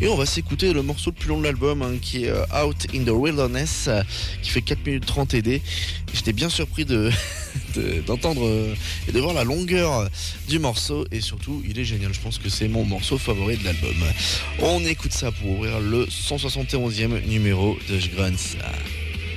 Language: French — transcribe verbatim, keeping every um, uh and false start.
Et on va s'écouter le morceau le plus long de l'album, hein, qui est euh, Out in the Wilderness, euh, qui fait quatre minutes trente et D. J'étais bien surpris de, de- d'entendre euh, et de voir la longueur du morceau, et surtout il est génial. Je pense que c'est mon morceau favori de l'album. On écoute ça pour ouvrir le cent soixante et onzième numéro de Grunts.